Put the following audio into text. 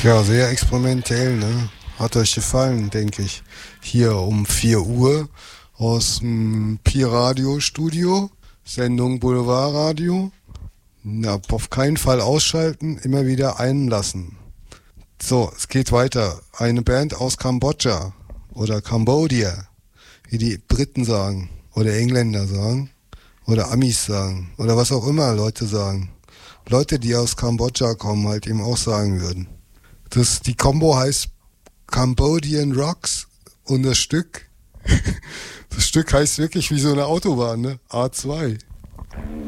Ja, sehr experimentell, ne? Hat euch gefallen, denke ich. Hier um 4 Uhr aus dem Pi-Radio-Studio, Sendung Boulevardradio. Na, auf keinen Fall ausschalten, immer wieder einlassen. So, es geht weiter. Eine Band aus Kambodscha oder Cambodia, wie die Briten sagen oder Engländer sagen oder Amis sagen oder was auch immer Leute sagen. Leute, die aus Kambodscha kommen, halt eben auch sagen würden. Die Combo heißt Cambodian Rocks und das Stück heißt wirklich wie so eine Autobahn, ne? A2.